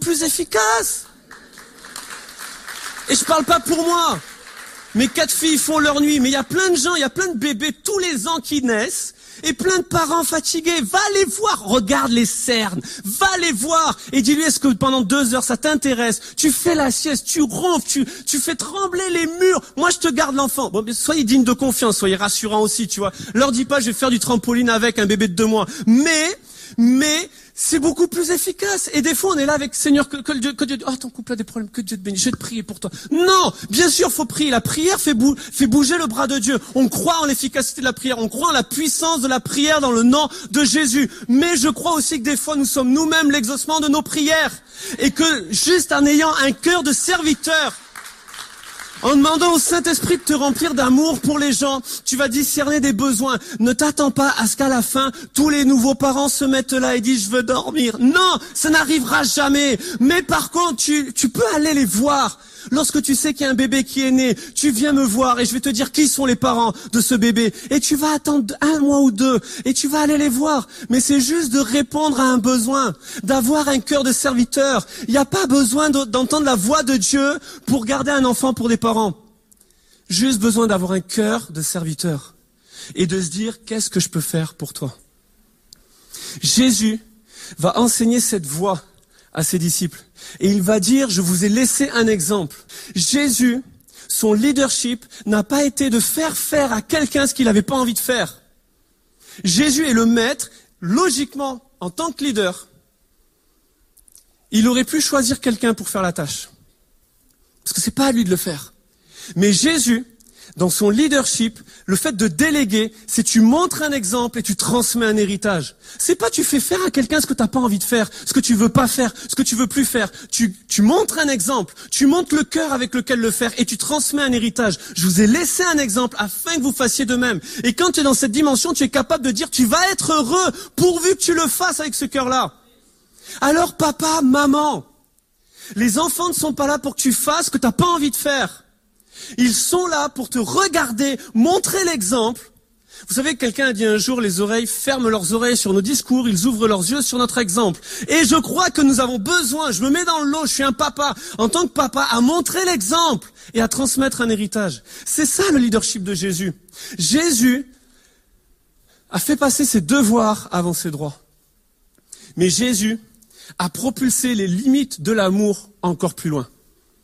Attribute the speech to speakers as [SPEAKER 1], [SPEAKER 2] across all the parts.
[SPEAKER 1] plus efficace. Et je parle pas pour moi. Mes 4 filles font leur nuit, mais il y a plein de gens, il y a plein de bébés tous les ans qui naissent, et plein de parents fatigués. Va les voir, regarde les cernes, va les voir, et dis-lui, est-ce que pendant 2 heures ça t'intéresse? Tu fais la sieste, tu ronfles, tu fais trembler les murs. Moi je te garde l'enfant. Bon, mais soyez digne de confiance, soyez rassurants aussi, tu vois. Leur dis pas, je vais faire du trampoline avec un bébé de 2 mois. Mais c'est beaucoup plus efficace. Et des fois, on est là avec Seigneur, que Dieu, oh, ton couple a des problèmes, que Dieu te bénisse, je vais te prier pour toi. Non, bien sûr, faut prier. La prière fait bouger le bras de Dieu. On croit en l'efficacité de la prière. On croit en la puissance de la prière dans le nom de Jésus. Mais je crois aussi que des fois, nous sommes nous-mêmes l'exaucement de nos prières. Et que juste en ayant un cœur de serviteur, en demandant au Saint-Esprit de te remplir d'amour pour les gens, tu vas discerner des besoins. Ne t'attends pas à ce qu'à la fin, tous les nouveaux parents se mettent là et disent « je veux dormir ». Non, ça n'arrivera jamais. Mais par contre, tu peux aller les voir. Lorsque tu sais qu'il y a un bébé qui est né, tu viens me voir et je vais te dire qui sont les parents de ce bébé. Et tu vas attendre 1 mois ou 2 et tu vas aller les voir. Mais c'est juste de répondre à un besoin, d'avoir un cœur de serviteur. Il n'y a pas besoin d'entendre la voix de Dieu pour garder un enfant pour des parents. Juste besoin d'avoir un cœur de serviteur et de se dire qu'est-ce que je peux faire pour toi. Jésus va enseigner cette voie à ses disciples. Et il va dire, je vous ai laissé un exemple. Jésus, son leadership n'a pas été de faire à quelqu'un ce qu'il n'avait pas envie de faire. Jésus est le maître, logiquement, en tant que leader, il aurait pu choisir quelqu'un pour faire la tâche. Parce que c'est pas à lui de le faire. Mais Jésus, dans son leadership, le fait de déléguer, c'est tu montres un exemple et tu transmets un héritage. C'est pas tu fais faire à quelqu'un ce que t'as pas envie de faire, ce que tu veux pas faire, ce que tu veux plus faire. Tu montres un exemple, tu montres le cœur avec lequel le faire et tu transmets un héritage. Je vous ai laissé un exemple afin que vous fassiez de même. Et quand tu es dans cette dimension, tu es capable de dire tu vas être heureux pourvu que tu le fasses avec ce cœur-là. Alors papa, maman, les enfants ne sont pas là pour que tu fasses ce que t'as pas envie de faire. Ils sont là pour te regarder, montrer l'exemple. Vous savez, quelqu'un a dit un jour, les oreilles ferment leurs oreilles sur nos discours, ils ouvrent leurs yeux sur notre exemple. Et je crois que nous avons besoin, je me mets dans le lot, je suis un papa, en tant que papa, à montrer l'exemple et à transmettre un héritage. C'est ça le leadership de Jésus. Jésus a fait passer ses devoirs avant ses droits. Mais Jésus a propulsé les limites de l'amour encore plus loin.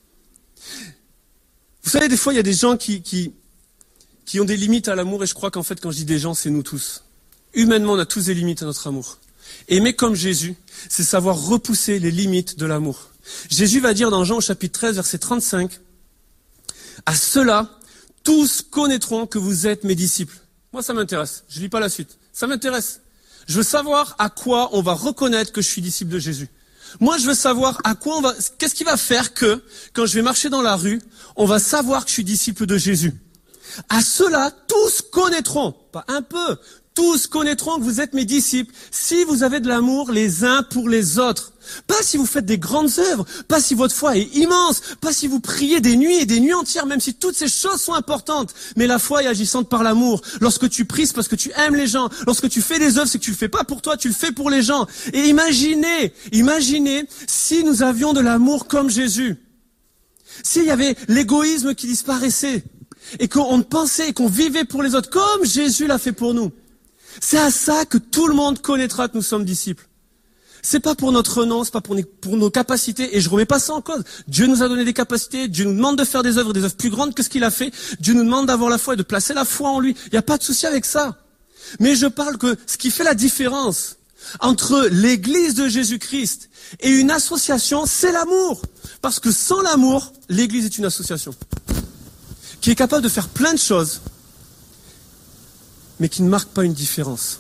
[SPEAKER 1] Vous savez, des fois, il y a des gens qui ont des limites à l'amour, et je crois qu'en fait, quand je dis des gens, c'est nous tous. Humainement, on a tous des limites à notre amour. Aimer comme Jésus, c'est savoir repousser les limites de l'amour. Jésus va dire dans Jean au chapitre 13, verset 35, « À cela, tous connaîtront que vous êtes mes disciples. » Moi, ça m'intéresse. Je lis pas la suite. Ça m'intéresse. Je veux savoir à quoi on va reconnaître que je suis disciple de Jésus. Moi, je veux savoir qu'est-ce qui va faire que, quand je vais marcher dans la rue, on va savoir que je suis disciple de Jésus. À cela, tous connaîtront, pas un peu, tous connaîtront que vous êtes mes disciples si vous avez de l'amour les uns pour les autres. Pas si vous faites des grandes œuvres, pas si votre foi est immense, pas si vous priez des nuits et des nuits entières, même si toutes ces choses sont importantes. Mais la foi est agissante par l'amour. Lorsque tu pries, c'est parce que tu aimes les gens. Lorsque tu fais des œuvres, c'est que tu le fais pas pour toi, tu le fais pour les gens. Et imaginez si nous avions de l'amour comme Jésus. S'il y avait l'égoïsme qui disparaissait et qu'on pensait et qu'on vivait pour les autres comme Jésus l'a fait pour nous. C'est à ça que tout le monde connaîtra que nous sommes disciples. C'est pas pour notre nom, c'est pas pour nos capacités, et je remets pas ça en cause. Dieu nous a donné des capacités, Dieu nous demande de faire des œuvres plus grandes que ce qu'il a fait. Dieu nous demande d'avoir la foi et de placer la foi en lui. Il n'y a pas de souci avec ça. Mais je parle que ce qui fait la différence entre l'église de Jésus-Christ et une association, c'est l'amour. Parce que sans l'amour, l'église est une association qui est capable de faire plein de choses, mais qui ne marque pas une différence.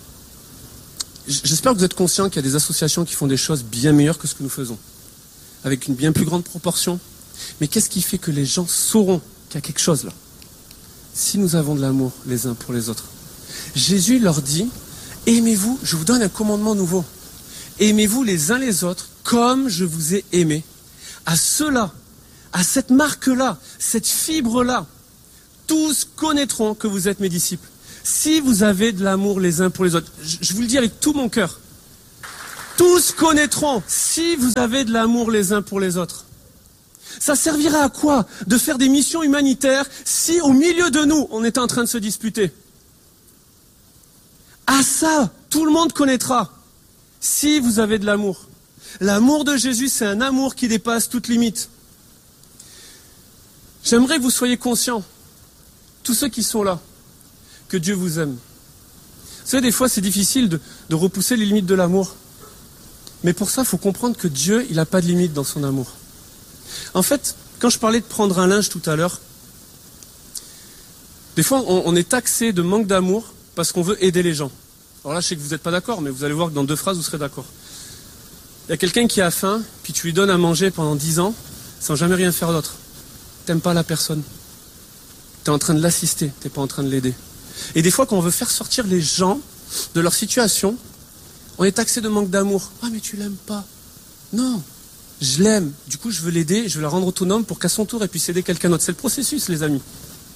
[SPEAKER 1] J'espère que vous êtes conscients qu'il y a des associations qui font des choses bien meilleures que ce que nous faisons, avec une bien plus grande proportion. Mais qu'est-ce qui fait que les gens sauront qu'il y a quelque chose là? Si nous avons de l'amour les uns pour les autres. Jésus leur dit, aimez-vous, je vous donne un commandement nouveau. Aimez-vous les uns les autres comme je vous ai aimé. À cela, à cette marque-là, cette fibre-là, tous connaîtront que vous êtes mes disciples. Si vous avez de l'amour les uns pour les autres, je vous le dis avec tout mon cœur. Tous connaîtront si vous avez de l'amour les uns pour les autres. Ça servira à quoi de faire des missions humanitaires si au milieu de nous, on est en train de se disputer? À ça, tout le monde connaîtra si vous avez de l'amour. L'amour de Jésus, c'est un amour qui dépasse toute limite. J'aimerais que vous soyez conscients, tous ceux qui sont là, que Dieu vous aime. Vous savez, des fois, c'est difficile de repousser les limites de l'amour. Mais pour ça, il faut comprendre que Dieu, il n'a pas de limite dans son amour. En fait, quand je parlais de prendre un linge tout à l'heure, des fois, on est taxé de manque d'amour parce qu'on veut aider les gens. Alors là, je sais que vous n'êtes pas d'accord, mais vous allez voir que dans 2 phrases, vous serez d'accord. Il y a quelqu'un qui a faim, puis tu lui donnes à manger pendant 10 ans, sans jamais rien faire d'autre. T'aimes pas la personne. T'es en train de l'assister, t'es pas en train de l'aider. Et des fois, quand on veut faire sortir les gens de leur situation, on est taxé de manque d'amour. Ah, mais tu l'aimes pas. Non, je l'aime. Du coup, je veux l'aider, je veux la rendre autonome pour qu'à son tour, elle puisse aider quelqu'un d'autre. C'est le processus, les amis.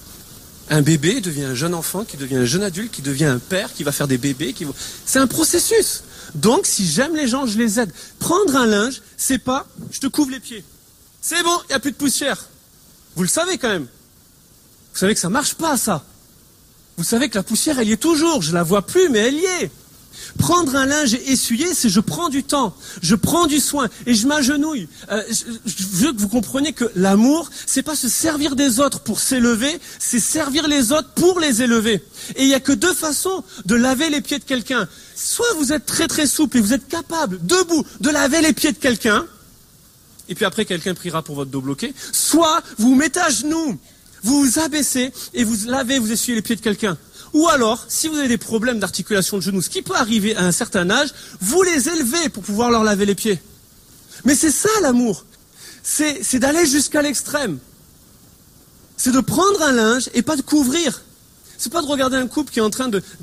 [SPEAKER 1] Un bébé devient un jeune enfant, qui devient un jeune adulte, qui devient un père, qui va faire des bébés. C'est un processus. Donc, si j'aime les gens, je les aide. Prendre un linge, c'est pas, je te couvre les pieds. C'est bon, il n'y a plus de poussière. Vous le savez quand même. Vous savez que ça marche pas, ça. Vous savez que la poussière, elle y est toujours. Je la vois plus, mais elle y est. Prendre un linge et essuyer, c'est je prends du temps, je prends du soin et je m'agenouille. Je veux que vous compreniez que l'amour, c'est pas se servir des autres pour s'élever, c'est servir les autres pour les élever. Et il y a que 2 façons de laver les pieds de quelqu'un. Soit vous êtes très très souple et vous êtes capable, debout, de laver les pieds de quelqu'un, et puis après quelqu'un priera pour votre dos bloqué. Soit vous vous mettez à genoux, vous vous abaissez et vous lavez, vous essuyez les pieds de quelqu'un. Ou alors, si vous avez des problèmes d'articulation de genoux, ce qui peut arriver à un certain âge, vous les élevez pour pouvoir leur laver les pieds. Mais c'est ça l'amour. C'est d'aller jusqu'à l'extrême. C'est de prendre un linge et pas de couvrir. C'est pas de regarder un couple qui est en train de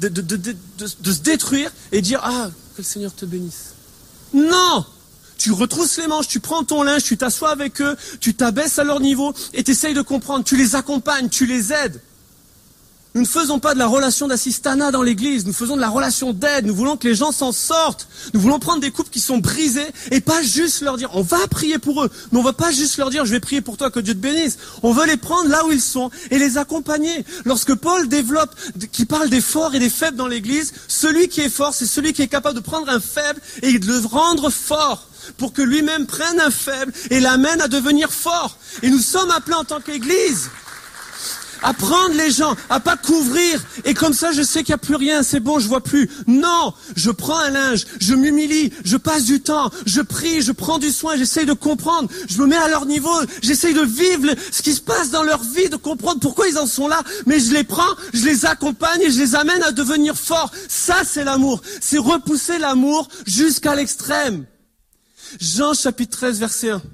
[SPEAKER 1] se détruire et dire « Ah, que le Seigneur te bénisse ». Non! Tu retrousses les manches, tu prends ton linge, tu t'assois avec eux, tu t'abaisses à leur niveau et tu essayes de comprendre. Tu les accompagnes, tu les aides. Nous ne faisons pas de la relation d'assistanat dans l'église, nous faisons de la relation d'aide, nous voulons que les gens s'en sortent. Nous voulons prendre des couples qui sont brisés et pas juste leur dire, on va prier pour eux, mais on ne va pas juste leur dire, je vais prier pour toi, que Dieu te bénisse. On veut les prendre là où ils sont et les accompagner. Lorsque Paul développe, qui parle des forts et des faibles dans l'église, celui qui est fort, c'est celui qui est capable de prendre un faible et de le rendre fort, pour que lui-même prenne un faible et l'amène à devenir fort. Et nous sommes appelés en tant qu'église à prendre les gens, à pas couvrir, et comme ça je sais qu'il n'y a plus rien, c'est bon, je vois plus. Non, je prends un linge, je m'humilie, je passe du temps, je prie, je prends du soin, j'essaye de comprendre, je me mets à leur niveau, j'essaye de vivre ce qui se passe dans leur vie, de comprendre pourquoi ils en sont là, mais je les prends, je les accompagne et je les amène à devenir forts. Ça c'est l'amour, c'est repousser l'amour jusqu'à l'extrême. Jean chapitre 13 verset 1.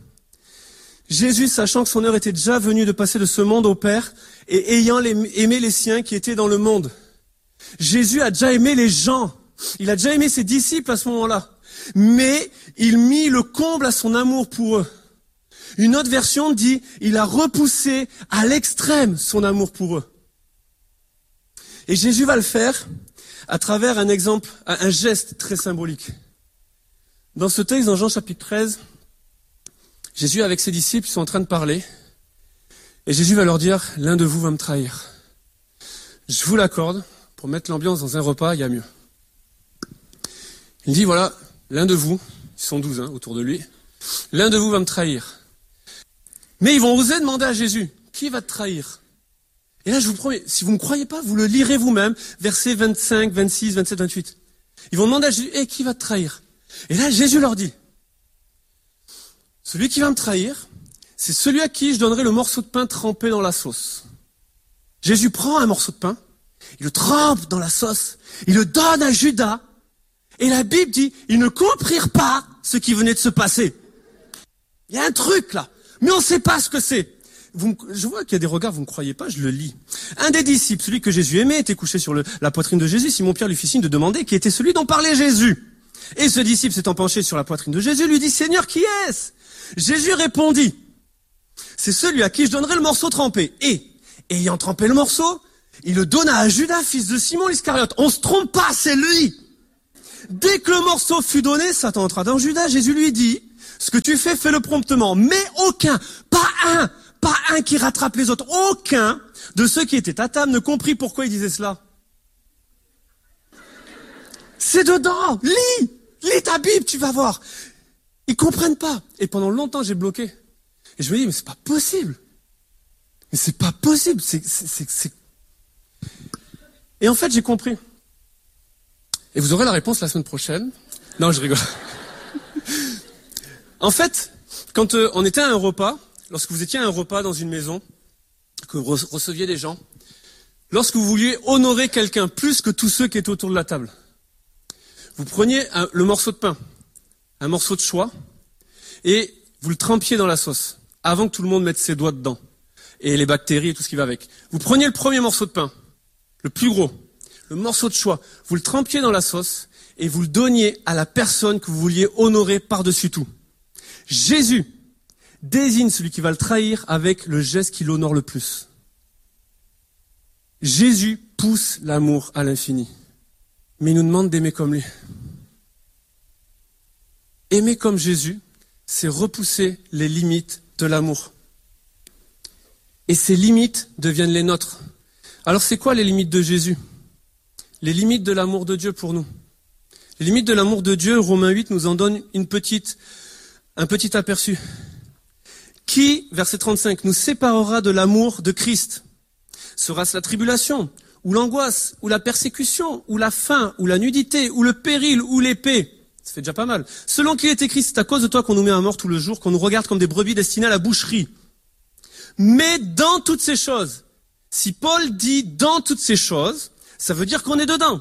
[SPEAKER 1] Jésus, sachant que son heure était déjà venue de passer de ce monde au Père, et ayant aimé les siens qui étaient dans le monde. Jésus a déjà aimé les gens. Il a déjà aimé ses disciples à ce moment-là. Mais il mit le comble à son amour pour eux. Une autre version dit, il a repoussé à l'extrême son amour pour eux. Et Jésus va le faire à travers un exemple, un geste très symbolique. Dans ce texte, dans Jean chapitre 13, Jésus avec ses disciples, ils sont en train de parler. Et Jésus va leur dire, l'un de vous va me trahir. Je vous l'accorde, pour mettre l'ambiance dans un repas, il y a mieux. Il dit, voilà, l'un de vous, ils sont 12 autour de lui, l'un de vous va me trahir. Mais ils vont oser demander à Jésus, qui va te trahir? Et là, je vous promets, si vous ne me croyez pas, vous le lirez vous-même, versets 25, 26, 27, 28. Ils vont demander à Jésus, qui va te trahir? Et là, Jésus leur dit, celui qui va me trahir, c'est celui à qui je donnerai le morceau de pain trempé dans la sauce. Jésus prend un morceau de pain, il le trempe dans la sauce, il le donne à Judas, et la Bible dit, ils ne comprirent pas ce qui venait de se passer. Il y a un truc là, mais on ne sait pas ce que c'est. Je vois qu'il y a des regards, vous ne me croyez pas, je le lis. Un des disciples, celui que Jésus aimait, était couché sur la poitrine de Jésus. Simon-Pierre lui fit signe de demander qui était celui dont parlait Jésus. Et ce disciple s'étant penché sur la poitrine de Jésus, lui dit, Seigneur, qui est-ce? Jésus répondit, c'est celui à qui je donnerai le morceau trempé. Et, ayant trempé le morceau, il le donna à Judas, fils de Simon l'Iscariote. On se trompe pas, c'est lui. Dès que le morceau fut donné, Satan entra dans Judas. Jésus lui dit, ce que tu fais, fais-le promptement. Mais aucun, pas un qui rattrape les autres, aucun de ceux qui étaient à table ne comprit pourquoi il disait cela. C'est dedans, lis ta Bible, tu vas voir. Ils comprennent pas. Et pendant longtemps, j'ai bloqué. Et je me dis, mais c'est pas possible. Mais c'est pas possible. Et en fait, j'ai compris. Et vous aurez la réponse la semaine prochaine. Non, je rigole. En fait, quand on était à un repas, lorsque vous étiez à un repas dans une maison, que vous receviez des gens, lorsque vous vouliez honorer quelqu'un plus que tous ceux qui étaient autour de la table, vous preniez le morceau de pain, un morceau de choix, et vous le trempiez dans la sauce, avant que tout le monde mette ses doigts dedans, et les bactéries et tout ce qui va avec. Vous preniez le premier morceau de pain, le plus gros, le morceau de choix, vous le trempiez dans la sauce, et vous le donniez à la personne que vous vouliez honorer par-dessus tout. Jésus désigne celui qui va le trahir avec le geste qui l'honore le plus. Jésus pousse l'amour à l'infini. Mais il nous demande d'aimer comme lui. Aimer comme Jésus, c'est repousser les limites de l'amour. Et ces limites deviennent les nôtres. Alors c'est quoi les limites de Jésus? Les limites de l'amour de Dieu pour nous. Les limites de l'amour de Dieu, Romains 8 nous en donne un petit aperçu. Qui, verset 35, nous séparera de l'amour de Christ? Sera-ce la tribulation, ou l'angoisse, ou la persécution, ou la faim, ou la nudité, ou le péril, ou l'épée? Ça fait déjà pas mal. Selon qu'il est écrit, c'est à cause de toi qu'on nous met à mort tout le jour, qu'on nous regarde comme des brebis destinées à la boucherie. Mais dans toutes ces choses, si Paul dit dans toutes ces choses, ça veut dire qu'on est dedans.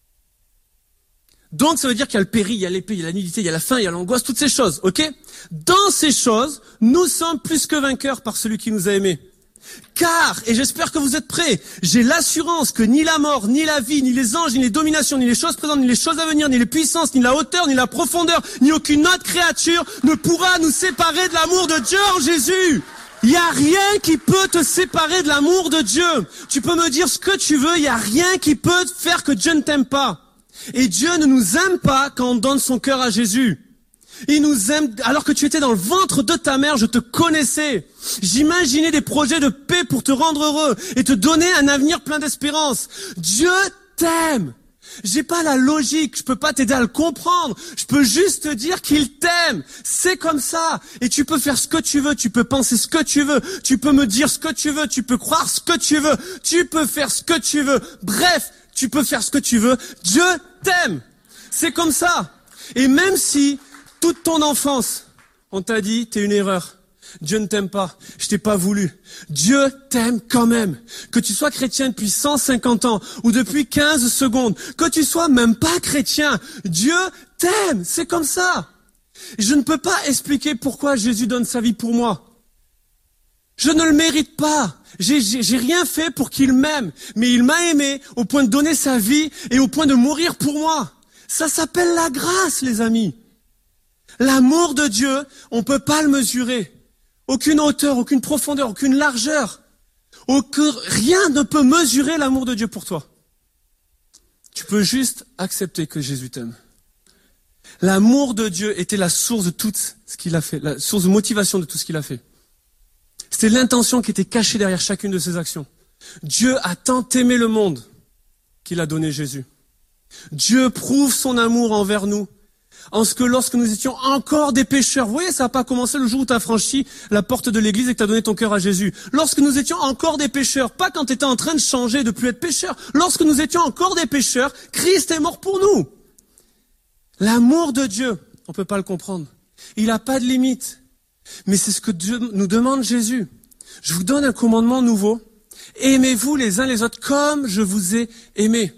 [SPEAKER 1] Donc ça veut dire qu'il y a le péril, il y a l'épée, il y a la nudité, il y a la faim, il y a l'angoisse, toutes ces choses, ok? Dans ces choses, nous sommes plus que vainqueurs par celui qui nous a aimés. Car, et j'espère que vous êtes prêts, j'ai l'assurance que ni la mort, ni la vie, ni les anges, ni les dominations, ni les choses présentes, ni les choses à venir, ni les puissances, ni la hauteur, ni la profondeur, ni aucune autre créature ne pourra nous séparer de l'amour de Dieu en Jésus. Il n'y a rien qui peut te séparer de l'amour de Dieu. Tu peux me dire ce que tu veux, il n'y a rien qui peut faire que Dieu ne t'aime pas. Et Dieu ne nous aime pas quand on donne son cœur à Jésus. Il nous aime, alors que tu étais dans le ventre de ta mère, je te connaissais. J'imaginais des projets de paix pour te rendre heureux et te donner un avenir plein d'espérance. Dieu t'aime. J'ai pas la logique, je peux pas t'aider à le comprendre. Je peux juste te dire qu'il t'aime. C'est comme ça. Et tu peux faire ce que tu veux, tu peux penser ce que tu veux, tu peux me dire ce que tu veux, tu peux croire ce que tu veux, tu peux faire ce que tu veux. Bref, tu peux faire ce que tu veux. Dieu t'aime. C'est comme ça. Et même si toute ton enfance, on t'a dit, t'es une erreur. Dieu ne t'aime pas. Je t'ai pas voulu. Dieu t'aime quand même. Que tu sois chrétien depuis 150 ans ou depuis 15 secondes, que tu sois même pas chrétien, Dieu t'aime. C'est comme ça. Je ne peux pas expliquer pourquoi Jésus donne sa vie pour moi. Je ne le mérite pas. J'ai rien fait pour qu'il m'aime. Mais il m'a aimé au point de donner sa vie et au point de mourir pour moi. Ça s'appelle la grâce, les amis. L'amour de Dieu, on peut pas le mesurer. Aucune hauteur, aucune profondeur, aucune largeur. Rien ne peut mesurer l'amour de Dieu pour toi. Tu peux juste accepter que Jésus t'aime. L'amour de Dieu était la source de tout ce qu'il a fait, la source de motivation de tout ce qu'il a fait. C'était l'intention qui était cachée derrière chacune de ses actions. Dieu a tant aimé le monde qu'il a donné Jésus. Dieu prouve son amour envers nous en ce que lorsque nous étions encore des pécheurs, vous voyez, ça n'a pas commencé le jour où tu as franchi la porte de l'église et que tu as donné ton cœur à Jésus. Lorsque nous étions encore des pécheurs, pas quand tu étais en train de changer, de plus être pécheur. Lorsque nous étions encore des pécheurs, Christ est mort pour nous. L'amour de Dieu, on peut pas le comprendre. Il n'a pas de limite. Mais c'est ce que Dieu nous demande Jésus. Je vous donne un commandement nouveau. Aimez-vous les uns les autres comme je vous ai aimé.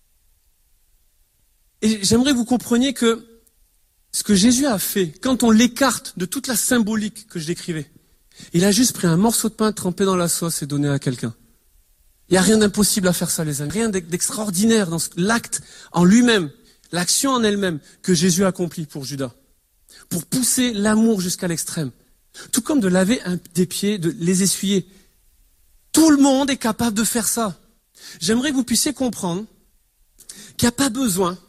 [SPEAKER 1] Et j'aimerais que vous compreniez que ce que Jésus a fait, quand on l'écarte de toute la symbolique que je décrivais, il a juste pris un morceau de pain trempé dans la sauce et donné à quelqu'un. Il n'y a rien d'impossible à faire ça, les amis. Rien d'extraordinaire dans l'acte en lui-même, l'action en elle-même que Jésus a accompli pour Judas. Pour pousser l'amour jusqu'à l'extrême. Tout comme de laver des pieds, de les essuyer. Tout le monde est capable de faire ça. J'aimerais que vous puissiez comprendre qu'il n'y a pas besoin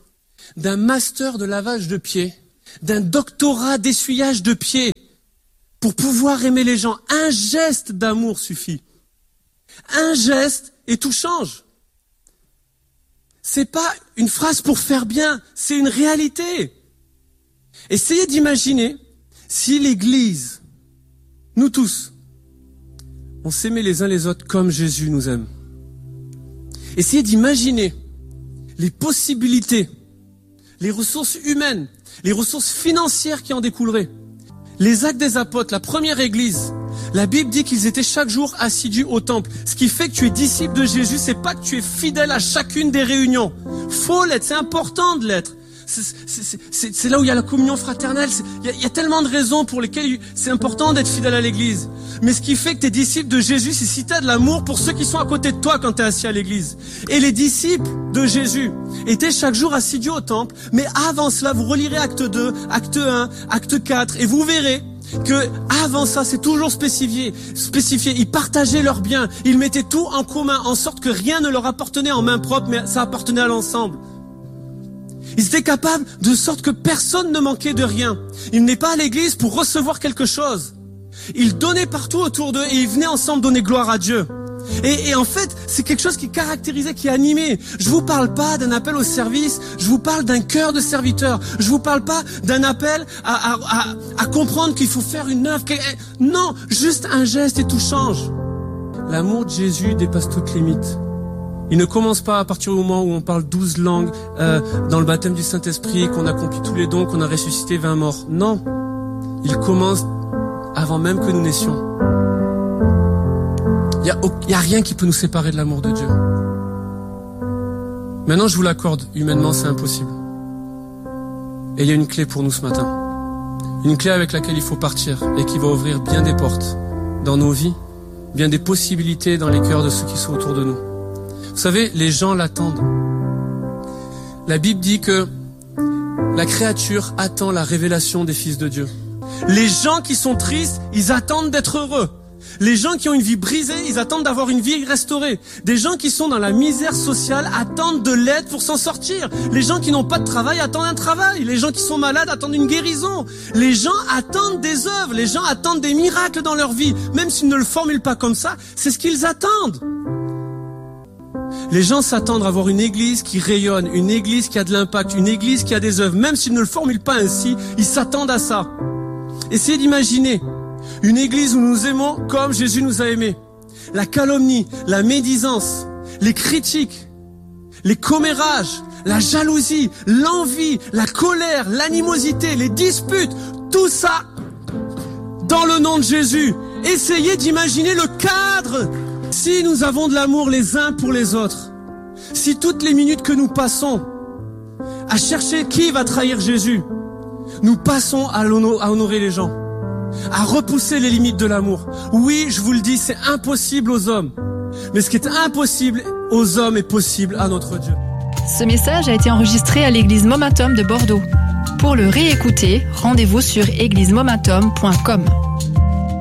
[SPEAKER 1] d'un master de lavage de pieds, d'un doctorat d'essuyage de pieds pour pouvoir aimer les gens. Un geste d'amour suffit. Un geste et tout change. C'est pas une phrase pour faire bien, c'est une réalité. Essayez d'imaginer si l'Église, nous tous, on s'aimait les uns les autres comme Jésus nous aime. Essayez d'imaginer les possibilités, les ressources humaines, les ressources financières qui en découleraient. Les Actes des Apôtres, la première Église, la Bible dit qu'ils étaient chaque jour assidus au temple. Ce qui fait que tu es disciple de Jésus, c'est pas que tu es fidèle à chacune des réunions. Faut l'être, c'est important de l'être. C'est là où il y a la communion fraternelle. Il y a tellement de raisons pour lesquelles c'est important d'être fidèle à l'église. Mais ce qui fait que tu es disciple de Jésus, c'est si tu as de l'amour pour ceux qui sont à côté de toi quand tu es assis à l'église. Et les disciples de Jésus étaient chaque jour assidus au temple. Mais avant cela, vous relirez Acte 2, Acte 1, Acte 4, et vous verrez que avant ça, c'est toujours spécifié. Ils partageaient leurs biens. Ils mettaient tout en commun, en sorte que rien ne leur appartenait en main propre, mais ça appartenait à l'ensemble. Ils étaient capables de sorte que personne ne manquait de rien. Ils venaient pas à l'église pour recevoir quelque chose. Ils donnaient partout autour d'eux et ils venaient ensemble donner gloire à Dieu. Et en fait, c'est quelque chose qui caractérisait, qui animait. Je vous parle pas d'un appel au service, je vous parle d'un cœur de serviteur. Je vous parle pas d'un appel à comprendre qu'il faut faire une œuvre. Non, juste un geste et tout change. L'amour de Jésus dépasse toute limite. Il ne commence pas à partir du moment où on parle 12 langues dans le baptême du Saint-Esprit, qu'on accomplit tous les dons, qu'on a ressuscité 20 morts. Non, il commence avant même que nous naissions. Il y a rien qui peut nous séparer de l'amour de Dieu. Maintenant, je vous l'accorde, humainement, c'est impossible. Et il y a une clé pour nous ce matin. Une clé avec laquelle il faut partir et qui va ouvrir bien des portes dans nos vies, bien des possibilités dans les cœurs de ceux qui sont autour de nous. Vous savez, les gens l'attendent. La Bible dit que la créature attend la révélation des fils de Dieu. Les gens qui sont tristes, ils attendent d'être heureux. Les gens qui ont une vie brisée, ils attendent d'avoir une vie restaurée. Des gens qui sont dans la misère sociale attendent de l'aide pour s'en sortir. Les gens qui n'ont pas de travail attendent un travail. Les gens qui sont malades attendent une guérison. Les gens attendent des œuvres. Les gens attendent des miracles dans leur vie. Même s'ils ne le formulent pas comme ça, c'est ce qu'ils attendent. Les gens s'attendent à avoir une église qui rayonne, une église qui a de l'impact, une église qui a des œuvres. Même s'ils ne le formulent pas ainsi, ils s'attendent à ça. Essayez d'imaginer une église où nous aimons comme Jésus nous a aimés. La calomnie, la médisance, les critiques, les commérages, la jalousie, l'envie, la colère, l'animosité, les disputes, tout ça dans le nom de Jésus. Essayez d'imaginer le cadre. Si nous avons de l'amour les uns pour les autres, si toutes les minutes que nous passons à chercher qui va trahir Jésus, nous passons à honorer les gens, à repousser les limites de l'amour. Oui, je vous le dis, c'est impossible aux hommes. Mais ce qui est impossible aux hommes est possible à notre Dieu.
[SPEAKER 2] Ce message a été enregistré à l'église Momentum de Bordeaux. Pour le réécouter, rendez-vous sur églisemomentum.com.